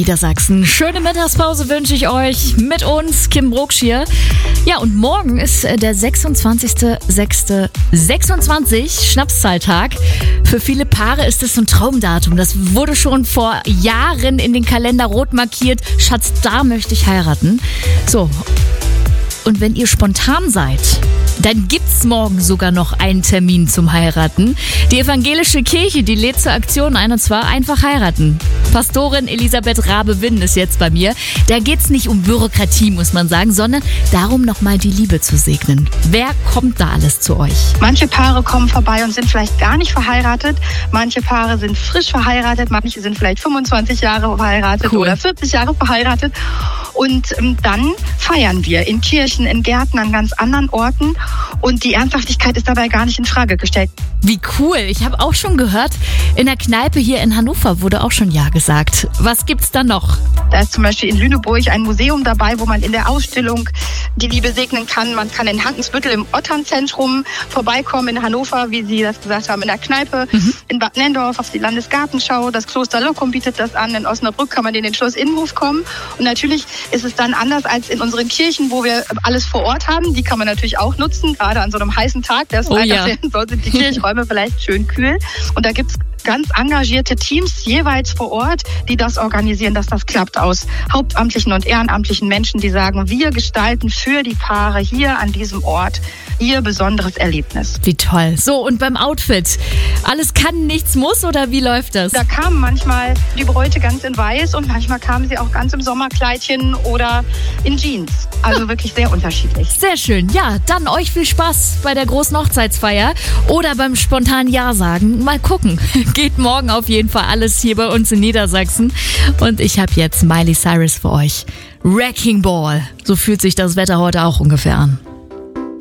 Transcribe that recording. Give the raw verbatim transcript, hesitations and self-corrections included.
Niedersachsen. Schöne Mittagspause wünsche ich euch mit uns, Kim Brugsch hier. Ja, und morgen ist der sechsundzwanzigster sechster sechsundzwanzig, Schnapszahltag. Für viele Paare ist es so ein Traumdatum. Das wurde schon vor Jahren in den Kalender rot markiert. Schatz, da möchte ich heiraten. So, und wenn ihr spontan seid, dann gibt's morgen sogar noch einen Termin zum Heiraten. Die evangelische Kirche, die lädt zur Aktion ein, und zwar einfach heiraten. Pastorin Elisabeth Rabe-Winn ist jetzt bei mir. Da geht's nicht um Bürokratie, muss man sagen, sondern darum, nochmal die Liebe zu segnen. Wer kommt da alles zu euch? Manche Paare kommen vorbei und sind vielleicht gar nicht verheiratet. Manche Paare sind frisch verheiratet. Manche sind vielleicht fünfundzwanzig Jahre verheiratet Cool. oder vierzig Jahre verheiratet. Und ähm, dann feiern wir in Kirchen, in Gärten, an ganz anderen Orten. Und die Ernsthaftigkeit ist dabei gar nicht in Frage gestellt. Wie cool. Ich habe auch schon gehört, in der Kneipe hier in Hannover wurde auch schon Ja gesagt. Was gibt's da noch? Da ist zum Beispiel in Lüneburg ein Museum dabei, wo man in der Ausstellung die Liebe segnen kann. Man kann in Hankensbüttel im Otternzentrum vorbeikommen, in Hannover, wie Sie das gesagt haben, in der Kneipe, mhm. in Bad Nendorf auf die Landesgartenschau. Das Kloster Lockum bietet das an. In Osnabrück kann man in den Schloss Innenhof kommen. Und natürlich ist es dann anders als in unseren Kirchen, wo wir alles vor Ort haben. Die kann man natürlich auch nutzen, gerade an so einem heißen Tag, der es Oh ja. werden soll, sind die Kirchräume vielleicht schön kühl. Und da gibt's ganz engagierte Teams jeweils vor Ort, die das organisieren, dass das klappt, aus hauptamtlichen und ehrenamtlichen Menschen, die sagen, wir gestalten für die Paare hier an diesem Ort ihr besonderes Erlebnis. Wie toll. So, und beim Outfit? Alles kann, nichts muss, oder wie läuft das? Da kamen manchmal die Bräute ganz in weiß und manchmal kamen sie auch ganz im Sommerkleidchen oder in Jeans. Also wirklich sehr unterschiedlich. Sehr schön. Ja, dann euch viel Spaß bei der großen Hochzeitsfeier oder beim spontanen Ja sagen. Mal gucken. Geht morgen auf jeden Fall alles hier bei uns in Niedersachsen. Und ich habe jetzt Miley Cyrus für euch. Wrecking Ball. So fühlt sich das Wetter heute auch ungefähr an.